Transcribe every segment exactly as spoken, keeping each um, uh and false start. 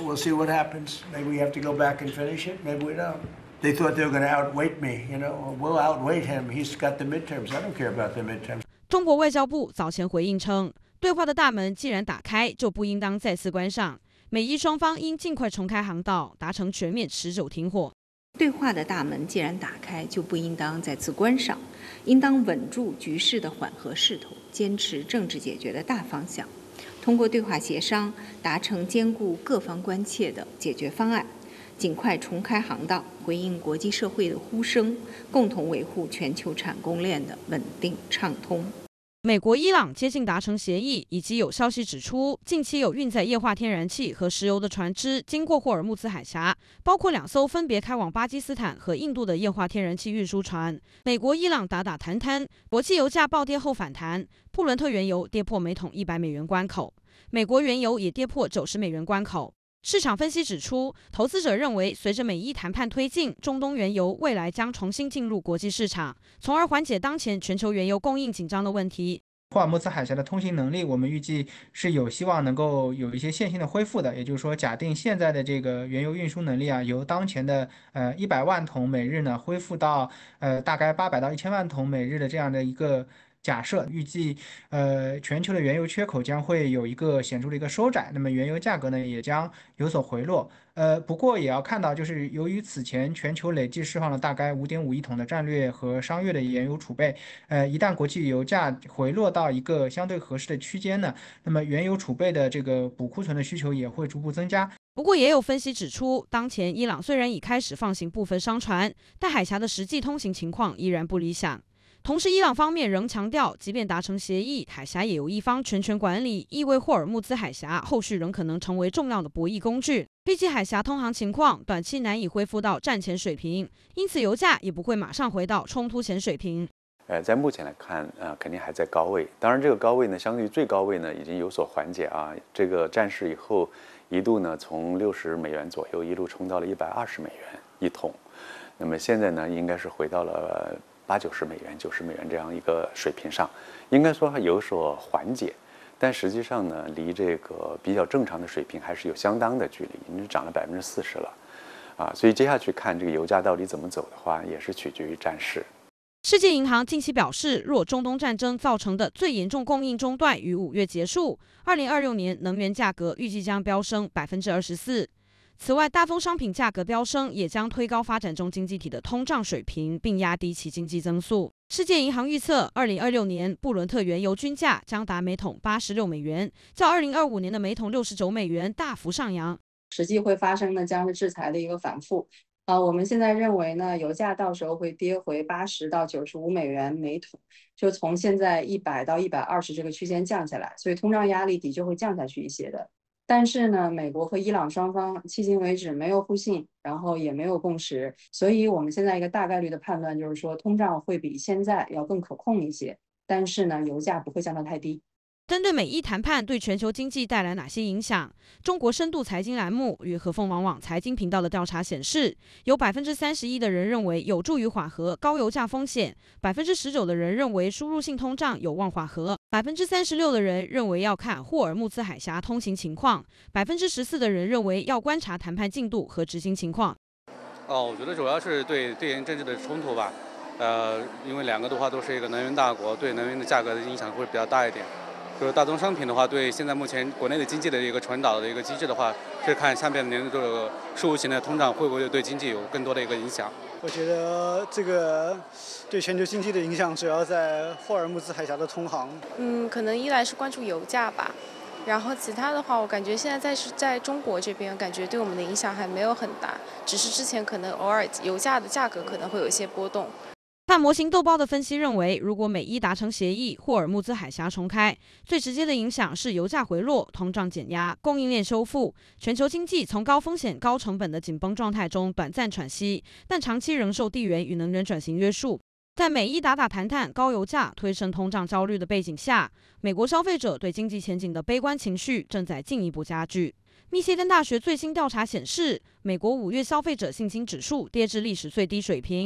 we'll see what happens. Maybe we have to go back and finish it. Maybe we don't. They thought they were going to outweight me. You know, we'll outweight him. He's got the midterms. I don't care about the midterms. 中国外交部早前回应称，对话的大门既然打开，就不应当再次关上。美伊双方应尽快重开航道，达成全面持久停火。 对话的大门既然打开，就不应当再次关上，应当稳住局势的缓和势头，坚持政治解决的大方向，通过对话协商达成兼顾各方关切的解决方案，尽快重开航道，回应国际社会的呼声，共同维护全球产供链的稳定畅通。 美国、伊朗接近达成协议，以及有消息指出，近期有运载液化天然气和石油的船只经过霍尔木兹海峡，包括两艘分别开往巴基斯坦和印度的液化天然气运输船。美国、伊朗打打谈谈，国际油价暴跌后反弹，布伦特原油跌破每桶一百美元关口，美国原油也跌破九十美元关口。市场分析指出，投资者认为，随着美伊谈判推进，中东原油未来将重新进入国际市场，从而缓解当前全球原油供应紧张的问题。 霍尔木兹海峡的通行能力，我们预计是有希望能够有一些线性的恢复的。也就是说，假定现在的这个原油运输能力啊，由当前的呃一百万桶每日呢，恢复到呃大概八百到一千万桶每日的这样的一个假设，预计呃全球的原油缺口将会有一个显著的一个收窄，那么原油价格呢也将有所回落。呃，不过也要看到，就是由于此前全球累计释放了大概五点五亿桶的战略和商业的原油储备，呃，一旦国际油价回落到一个相对合适的区间呢，那么原油储备的这个补库存的需求也会逐步增加。 不过，也有分析指出，当前伊朗虽然已开始放行部分商船，但海峡的实际通行情况依然不理想。同时，伊朗方面仍强调，即便达成协议，海峡也有一方全权管理，意味霍尔木兹海峡后续仍可能成为重要的博弈工具。毕竟海峡通航情况短期难以恢复到战前水平，因此油价也不会马上回到冲突前水平。 呃，在目前来看，呃，肯定还在高位。当然，这个高位呢，相对于最高位呢，已经有所缓解啊。这个战事以后，一度呢从六十美元左右一路冲到了一百二十美元一桶，那么现在呢，应该是回到了八九十美元、九十美元这样一个水平上，应该说有所缓解，但实际上呢，离这个比较正常的水平还是有相当的距离，已经涨了百分之四十了，啊，所以接下去看这个油价到底怎么走的话，也是取决于战事。 世界银行近期表示，若中东战争造成的最严重供应中断于五月结束，二零二六年能源价格预计将飙升百分之二十四。此外，大宗商品价格飙升也将推高发展中经济体的通胀水平，并压低其经济增速。世界银行预测，二零二六年布伦特原油均价将达每桶八十六美元，较二零二五年的每桶六十九美元大幅上扬。 实际会发生的将是制裁的一个反复。呃，我们现在认为呢，油价到时候会跌回八十到九十五美元每桶，就从现在一百到一百二十这个区间降下来，所以通胀压力的确会降下去一些的。但是呢，美国和伊朗双方迄今为止没有互信，然后也没有共识，所以我们现在一个大概率的判断就是说，通胀会比现在要更可控一些，但是呢，油价不会降到太低。 针对美伊谈判对全球经济带来哪些影响？中国深度财经栏目与和凤网网财经频道的调查显示，有百分之三十一的人认为有助于缓和高油价风险，百分之十九的人认为输入性通胀有望缓和，百分之三十六的人认为要看霍尔木兹海峡通行情况，百分之十四的人认为要观察谈判进度和执行情况。 哦，我觉得主要是对地缘政治的冲突吧，呃，因为两个的话都是一个能源大国，对能源的价格的影响会比较大一点。就是大宗商品的话，对现在目前国内的经济的一个传导的一个机制的话，是看下面年的这个输入型的通胀会不会对经济有更多的一个影响。 我觉得这个对全球经济的影响主要在霍尔木兹海峡的通航。 嗯，可能一来是关注油价吧，然后其他的话，我感觉现在在是在中国这边，感觉对我们的影响还没有很大，只是之前可能偶尔油价的价格可能会有一些波动。 大模型豆包的分析认为，如果美伊达成协议，霍尔木兹海峡重开，最直接的影响是油价回落、通胀减压、供应链修复，全球经济从高风险、高成本的紧绷状态中短暂喘息，但长期仍受地缘与能源转型约束。在美伊打打谈谈、高油价推升通胀焦虑的背景下，美国消费者对经济前景的悲观情绪正在进一步加剧。密歇根大学最新调查显示，美国五月消费者信心指数跌至历史最低水平。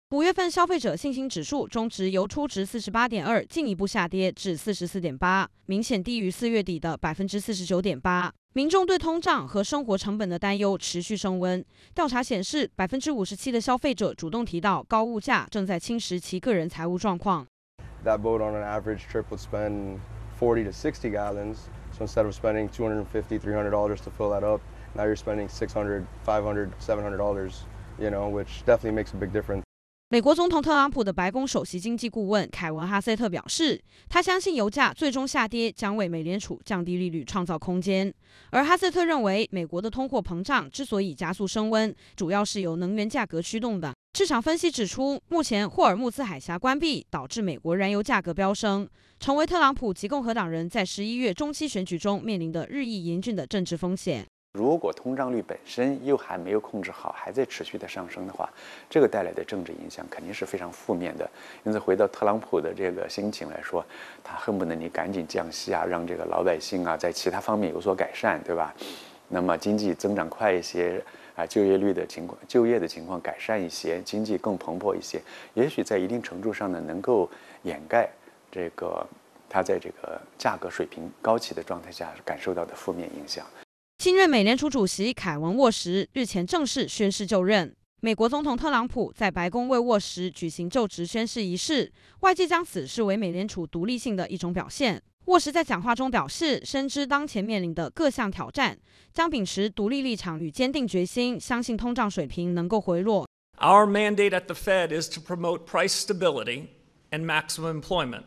五月份消费者信心指数终值由初值四十八点二进一步下跌至四十四点八，明显低于四月底的百分之四十九点八。民众对通胀和生活成本的担忧持续升温。调查显示，百分之五十七的消费者主动提到高物价正在侵蚀其个人财务状况。 That boat on an average trip would spend forty to sixty gallons, so instead of spending two hundred fifty, three hundred dollars to fill that up, now you're spending six hundred, five hundred, seven hundred dollars, you know, which definitely makes a big difference. 美国总统特朗普的白宫首席经济顾问凯文·哈塞特表示，他相信油价最终下跌将为美联储降低利率创造空间。而哈塞特认为，美国的通货膨胀之所以加速升温，主要是由能源价格驱动的。市场分析指出，目前霍尔木兹海峡关闭导致美国燃油价格飙升，成为特朗普及共和党人在十一月中期选举中面临的日益严峻的政治风险。 如果通胀率本身又还没有控制好，还在持续的上升的话，这个带来的政治影响肯定是非常负面的。因此，回到特朗普的这个心情来说，他恨不得你赶紧降息啊，让这个老百姓啊在其他方面有所改善，对吧？那么经济增长快一些啊，就业率的情况、就业的情况改善一些，经济更蓬勃一些，也许在一定程度上呢，能够掩盖这个他在这个价格水平高企的状态下感受到的负面影响。 新任美联储主席凯文·沃什日前正式宣誓就任。美国总统特朗普在白宫为沃什举行就职宣誓仪式，外界将此视为美联储独立性的一种表现。沃什在讲话中表示，深知当前面临的各项挑战，将秉持独立立场与坚定决心，相信通胀水平能够回落。 Our mandate at the Fed is to promote price stability and maximum employment.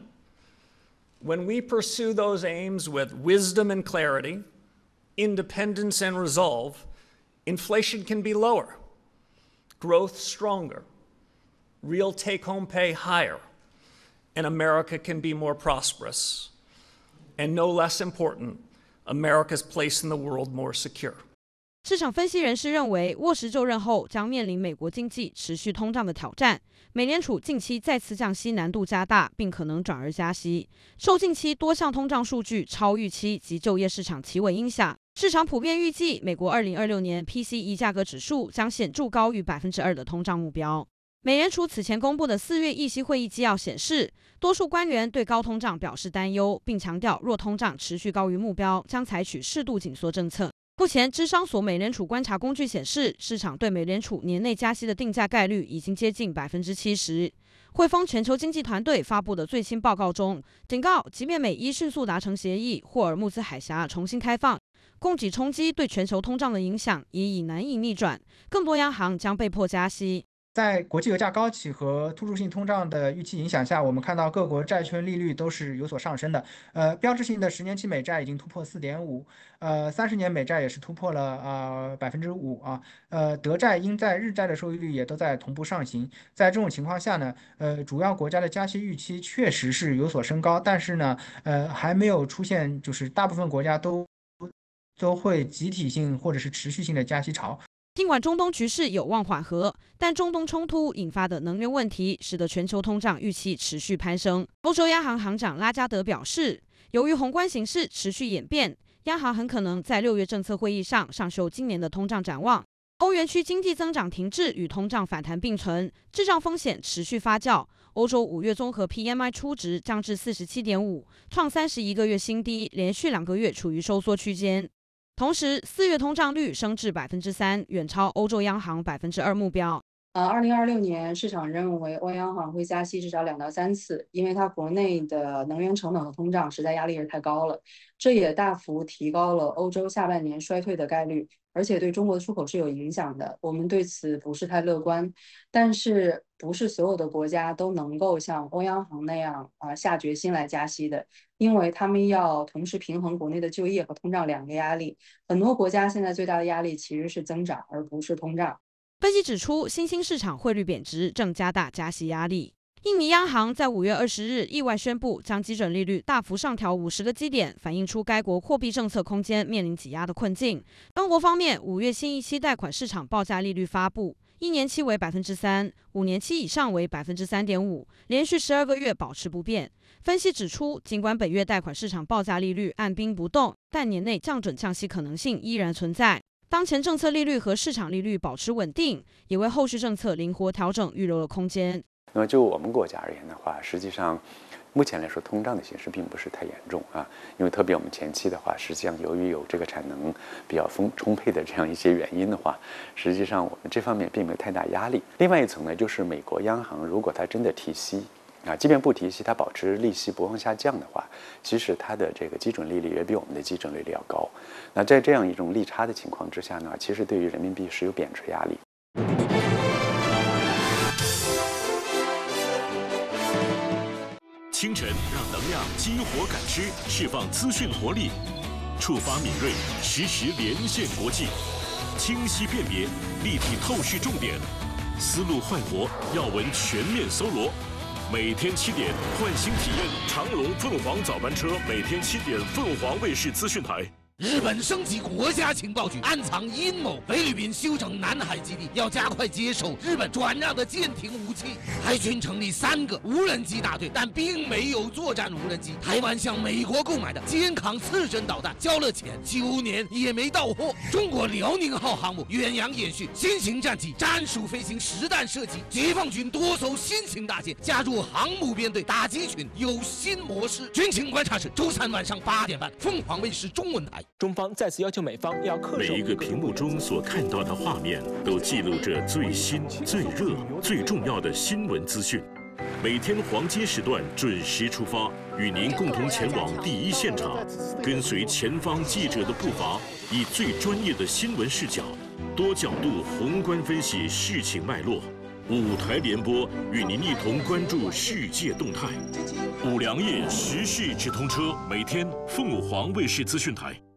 When we pursue those aims with wisdom and clarity, independence and resolve, inflation can be lower, growth stronger, real take-home pay higher, and America can be more prosperous. And no less important, America's place in the world more secure. 市场分析人士认为，沃什就任后将面临美国经济持续通胀的挑战。美联储近期再次降息难度加大，并可能转而加息。受近期多项通胀数据超预期及就业市场企稳影响，市场普遍预计美国二零二六年 P C E 价格指数将显著高于百分之二的通胀目标。美联储此前公布的四月议息会议纪要显示，多数官员对高通胀表示担忧，并强调若通胀持续高于目标，将采取适度紧缩政策。目前，芝商所美联储观察工具显示，市场对美联储年内加息的定价概率已经接近百分之七十。汇丰全球经济团队发布的最新报告中，警告，即便美伊迅速达成协议，霍尔木兹海峡重新开放，供给冲击对全球通胀的影响也已难以逆转，更多央行将被迫加息。 在国际油价高企和突出性通胀的预期影响下，我们看到各国债券利率都是有所上升的。呃，标志性的十年期美债已经突破 四点五， 呃，三十年美债也是突破了呃百分之五啊。呃，德债、英债、日债的收益率也都在同步上行。在这种情况下呢，呃，主要国家的加息预期确实是有所升高，但是呢，呃，还没有出现就是大部分国家都都会集体性或者是持续性的加息潮。 尽管中东局势有望缓和，但中东冲突引发的能源问题使得全球通胀预期持续攀升。欧洲央行行长拉加德表示，由于宏观形势持续演变，央行很可能在六月政策会议上上修今年的通胀展望。欧元区经济增长停滞与通胀反弹并存，滞胀风险持续发酵。欧洲五月综合 P M I 初值降至 四十七点五， 创三十一个月新低，连续两个月处于收缩区间。同时，四月通胀率升至百分之三，远超欧洲央行百分之二目标。 呃，二零二六年市场认为欧央行会加息至少两到三次，因为它国内的能源成本和通胀实在压力是太高了，这也大幅提高了欧洲下半年衰退的概率，而且对中国的出口是有影响的。我们对此不是太乐观，但是不是所有的国家都能够像欧央行那样啊、呃、下决心来加息的，因为他们要同时平衡国内的就业和通胀两个压力。很多国家现在最大的压力其实是增长，而不是通胀。 分析指出，新兴市场汇率贬值正加大加息压力。印尼央行在五月二十日意外宣布将基准利率大幅上调五十个基点，反映出该国货币政策空间面临挤压的困境。中国方面，五月新一期贷款市场报价利率发布，一年期为百分之三，五年期以上为百分之三点五，连续十二个月保持不变。分析指出，尽管本月贷款市场报价利率按兵不动，但年内降准降息可能性依然存在。 当前政策利率和市场利率保持稳定，也为后续政策灵活调整预留了空间。 那么就我们国家而言的话，实际上目前来说，通胀的形势并不是太严重啊，因为特别我们前期的话，实际上由于有这个产能比较丰充沛的这样一些原因的话，实际上我们这方面并没有太大压力。另外一层呢，就是美国央行如果它真的提息啊，即便不提息，它保持利息不往下降的话，其实它的这个基准利率也比我们的基准利率要高。那在这样一种利差的情况之下呢，其实对于人民币是有贬值压力。 清晨让能量激活感知，释放资讯活力，触发敏锐，实时连线国际，清晰辨别，立体透视重点，思路焕活，要闻全面搜罗。每天七点，唤醒体验长荣凤凰早班车，每天七点，凤凰卫视资讯台。 日本升级国家情报局，暗藏阴谋。菲律宾修整南海基地，要加快接收日本转让的舰艇武器。海军成立三个无人机大队，但并没有作战无人机。台湾向美国购买的肩扛刺针导弹交了钱，九年也没到货。中国辽宁号航母远洋演训，新型战机战术飞行实弹射击。解放军多艘新型大舰加入航母编队打击群，有新模式。军情观察室周三晚上八点半，凤凰卫视中文台。 中方再次要求美方要恪守。 每一个屏幕中所看到的画面，都记录着最新、最热、最重要的新闻资讯。每天黄金时段准时出发，与您共同前往第一现场，跟随前方记者的步伐，以最专业的新闻视角，多角度宏观分析事情脉络。五台联播，与您一同关注世界动态。五粮液时事直通车，每天凤凰卫视资讯台。